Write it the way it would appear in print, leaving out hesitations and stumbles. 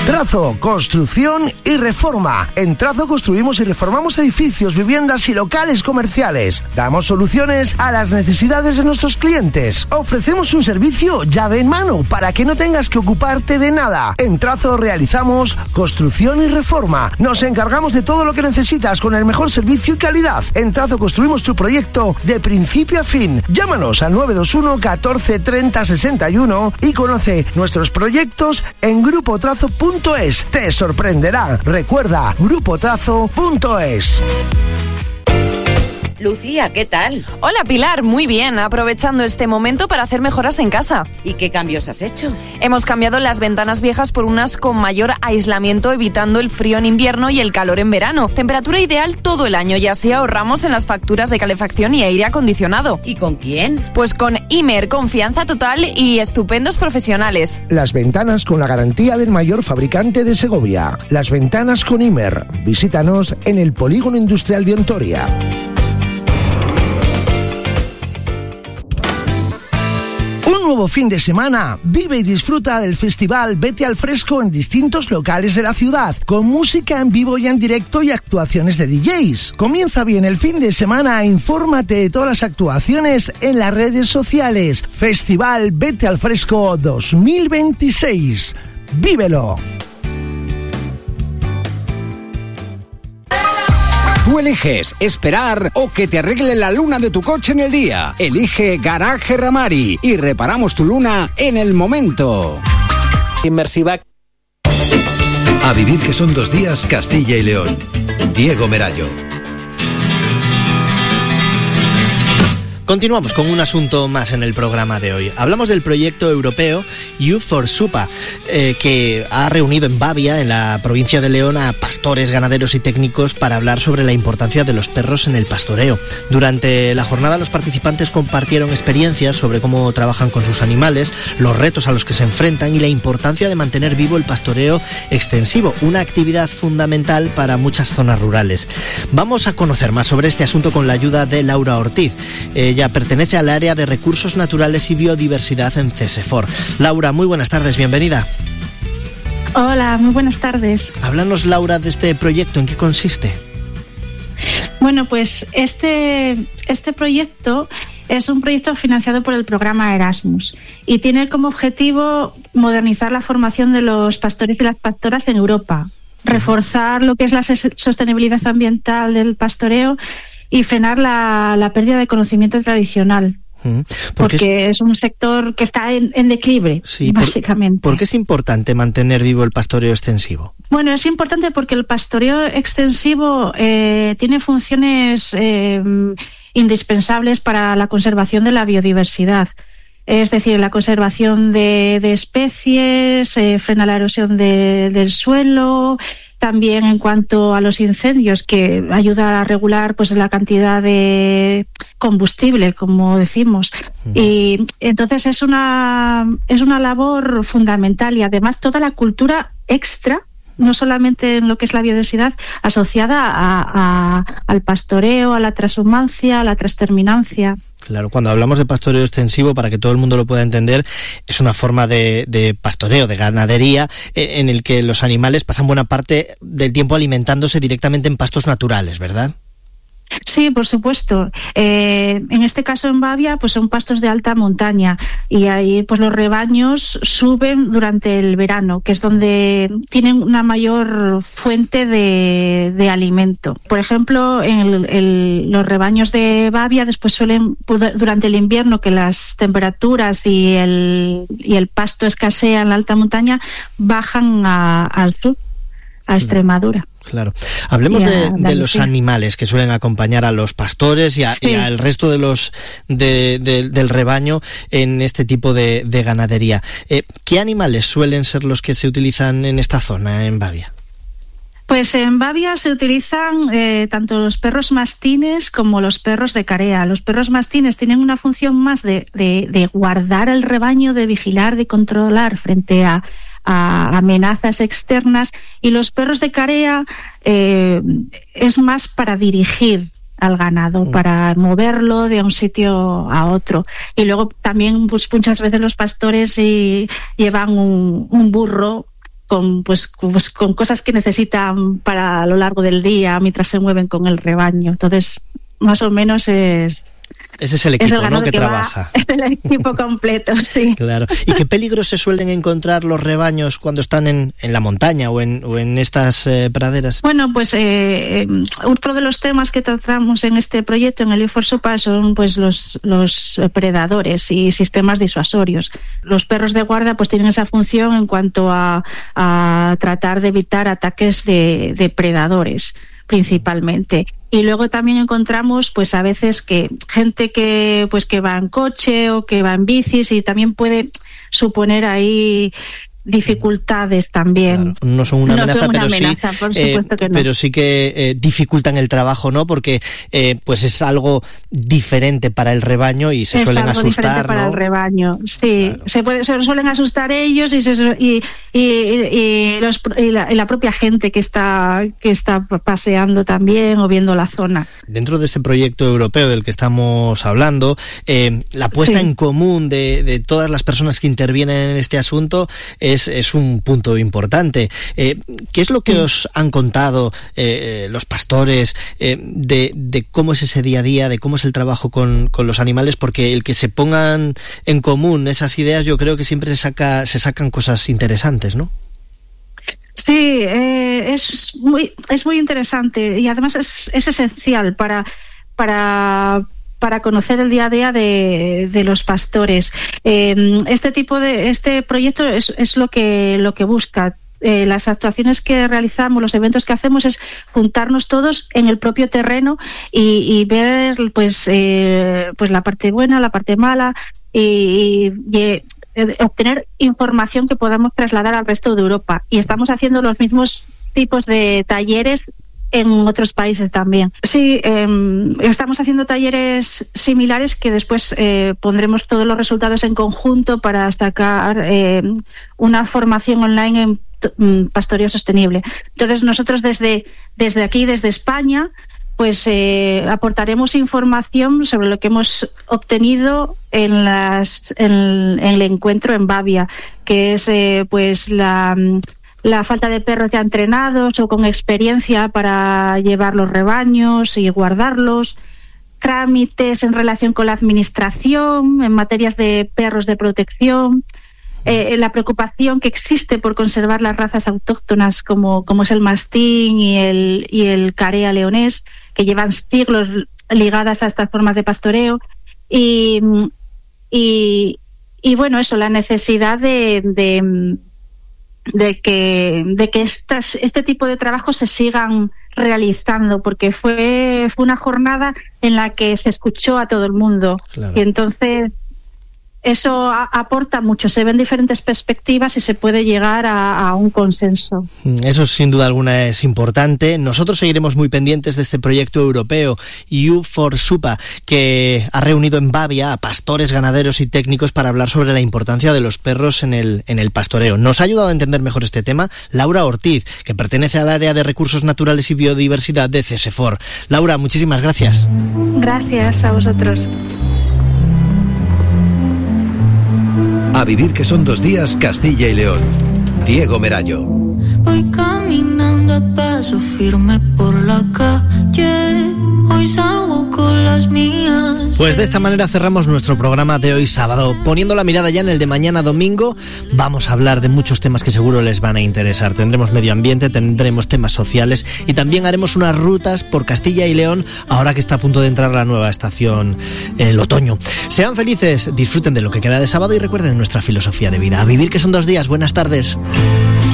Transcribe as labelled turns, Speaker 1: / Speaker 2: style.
Speaker 1: Trazo, construcción y reforma. En Trazo construimos y reformamos edificios, viviendas y locales comerciales. Damos soluciones a las necesidades de nuestros clientes. Ofrecemos un servicio llave en mano para que no tengas que ocuparte de nada. En Trazo realizamos construcción y reforma. Nos encargamos de todo lo que necesitas con el mejor servicio y calidad. En Trazo construimos tu proyecto de principio a fin. Llámanos al 921 14 30 61 y conoce nuestros proyectos en grupotrazo.es. Te sorprenderá. Recuerda, grupotrazo.es.
Speaker 2: Lucía, ¿qué tal?
Speaker 3: Hola Pilar, muy bien, aprovechando este momento para hacer mejoras en casa.
Speaker 2: ¿Y qué cambios has hecho?
Speaker 3: Hemos cambiado las ventanas viejas por unas con mayor aislamiento, evitando el frío en invierno y el calor en verano. Temperatura ideal todo el año y así ahorramos en las facturas de calefacción y aire acondicionado.
Speaker 2: ¿Y con quién?
Speaker 3: Pues con Imer, confianza total y estupendos profesionales.
Speaker 1: Las ventanas con la garantía del mayor fabricante de Segovia. Las ventanas con Imer. Visítanos en el Polígono Industrial de Ontoria. Nuevo fin de semana, vive y disfruta del festival Vete al Fresco en distintos locales de la ciudad, con música en vivo y en directo y actuaciones de DJs. Comienza bien el fin de semana, infórmate de todas las actuaciones en las redes sociales. Festival Vete al Fresco 2026. ¡Vívelo!
Speaker 4: Tú eliges esperar o que te arregle la luna de tu coche en el día. Elige Garaje Ramari y reparamos tu luna en el momento.
Speaker 5: Inmersiva.
Speaker 6: A vivir que son 2 días, Castilla y León. Diego Merallo.
Speaker 5: Continuamos con un asunto más en el programa de hoy. Hablamos del proyecto europeo Youth for Supa, que ha reunido en Bavia, en la provincia de León, a pastores, ganaderos y técnicos para hablar sobre la importancia de los perros en el pastoreo. Durante la jornada los participantes compartieron experiencias sobre cómo trabajan con sus animales, los retos a los que se enfrentan y la importancia de mantener vivo el pastoreo extensivo, una actividad fundamental para muchas zonas rurales. Vamos a conocer más sobre este asunto con la ayuda de Laura Ortiz. Ella pertenece al área de Recursos Naturales y Biodiversidad en CESEFOR. Laura, muy buenas tardes, bienvenida.
Speaker 7: Hola, muy buenas tardes.
Speaker 5: Háblanos, Laura, de este proyecto, ¿en qué consiste?
Speaker 7: Bueno, pues este proyecto es un proyecto financiado por el programa Erasmus y tiene como objetivo modernizar la formación de los pastores y las pastoras en Europa, reforzar lo que es la sostenibilidad ambiental del pastoreo y frenar la pérdida de conocimiento tradicional. Porque es un sector que está en declive, sí, básicamente.
Speaker 5: ¿Por qué es importante mantener vivo el pastoreo extensivo?
Speaker 7: Bueno, es importante porque el pastoreo extensivo tiene funciones indispensables para la conservación de la biodiversidad. Es decir, la conservación de especies, frena la erosión del suelo, también en cuanto a los incendios, que ayuda a regular pues la cantidad de combustible, como decimos. Y entonces es una labor fundamental y además toda la cultura extra, no solamente en lo que es la biodiversidad, asociada al pastoreo, a la transhumancia, a la transterminancia.
Speaker 5: Claro, cuando hablamos de pastoreo extensivo, para que todo el mundo lo pueda entender, es una forma de pastoreo, de ganadería, en el que los animales pasan buena parte del tiempo alimentándose directamente en pastos naturales, ¿verdad?
Speaker 7: Sí, por supuesto. En este caso en Bavia, pues son pastos de alta montaña y ahí pues los rebaños suben durante el verano, que es donde tienen una mayor fuente de alimento. Por ejemplo, en los rebaños de Bavia después suelen, durante el invierno, que las temperaturas y el pasto escasea en la alta montaña, bajan al sur, a Extremadura.
Speaker 5: Claro. Hablemos de los animales que suelen acompañar a los pastores y al resto de los del rebaño en este tipo de ganadería. ¿Qué animales suelen ser los que se utilizan en esta zona, en Bavia?
Speaker 7: Pues en Bavia se utilizan tanto los perros mastines como los perros de carea. Los perros mastines tienen una función más de guardar el rebaño, de vigilar, de controlar frente a amenazas externas, y los perros de carea es más para dirigir al ganado, para moverlo de un sitio a otro. Y luego también pues, muchas veces los pastores llevan un burro con cosas que necesitan para a lo largo del día mientras se mueven con el rebaño. Entonces, más o menos ese es el equipo, ¿no?, que trabaja. Es el equipo completo, sí.
Speaker 5: Claro. ¿Y qué peligros se suelen encontrar los rebaños cuando están en la montaña o en estas praderas?
Speaker 7: Bueno, pues otro de los temas que tratamos en este proyecto, en el EU4SUPA, son pues los predadores y sistemas disuasorios. Los perros de guarda pues tienen esa función en cuanto a tratar de evitar ataques de predadores, principalmente. Y luego también encontramos pues a veces que gente que va en coche o que va en bicis, y también puede suponer ahí dificultades también.
Speaker 5: Claro, no son una amenaza,
Speaker 7: por supuesto que no.
Speaker 5: Pero sí que dificultan el trabajo, ¿no? Porque pues es algo diferente para el rebaño y se suelen asustar,
Speaker 7: diferente, ¿no? Para el rebaño, sí. Claro. Se suelen asustar ellos y la propia gente que está paseando también o viendo la zona.
Speaker 5: Dentro de este proyecto europeo del que estamos hablando, la puesta en común de todas las personas que intervienen en este asunto es un punto importante. ¿Qué es lo que os han contado los pastores de cómo es ese día a día, de cómo es el trabajo con los animales? Porque el que se pongan en común esas ideas, yo creo que siempre se sacan cosas interesantes, ¿no?
Speaker 7: Sí, es muy interesante, y además es esencial para conocer el día a día de los pastores. Este proyecto es lo que busca. Las actuaciones que realizamos, los eventos que hacemos, es juntarnos todos en el propio terreno y ver pues la parte buena, la parte mala, y obtener información que podamos trasladar al resto de Europa. Y estamos haciendo los mismos tipos de talleres en otros países también. Sí, estamos haciendo talleres similares que después pondremos todos los resultados en conjunto para sacar una formación online en pastoreo sostenible. Entonces nosotros desde aquí, desde España, pues aportaremos información sobre lo que hemos obtenido en el encuentro en Bavia, que es pues la falta de perros ya entrenados o con experiencia para llevar los rebaños y guardarlos, trámites en relación con la administración en materias de perros de protección, la preocupación que existe por conservar las razas autóctonas como es el mastín y el carea leonés, que llevan siglos ligadas a estas formas de pastoreo, y bueno, eso, la necesidad de que este tipo de trabajos se sigan realizando, porque fue una jornada en la que se escuchó a todo el mundo. Claro. Y entonces eso aporta mucho, se ven diferentes perspectivas y se puede llegar a un consenso.
Speaker 5: Eso sin duda alguna es importante. Nosotros seguiremos muy pendientes de este proyecto europeo EU4SUPA, que ha reunido en Bavia a pastores, ganaderos y técnicos para hablar sobre la importancia de los perros en el pastoreo. Nos ha ayudado a entender mejor este tema Laura Ortiz, que pertenece al área de Recursos Naturales y Biodiversidad de CESEFOR. Laura, muchísimas gracias.
Speaker 7: Gracias a vosotros.
Speaker 6: A vivir que son 2 días, Castilla y León. Diego Merallo.
Speaker 8: Voy caminando a paso firme por la calle. Hoy salgo con las mías.
Speaker 5: Pues de esta manera cerramos nuestro programa de hoy sábado. Poniendo la mirada ya en el de mañana domingo, vamos a hablar de muchos temas que seguro les van a interesar. Tendremos medio ambiente, tendremos temas sociales y también haremos unas rutas por Castilla y León ahora que está a punto de entrar la nueva estación, el otoño. Sean felices, disfruten de lo que queda de sábado y recuerden nuestra filosofía de vida. A vivir que son 2 días. Buenas tardes.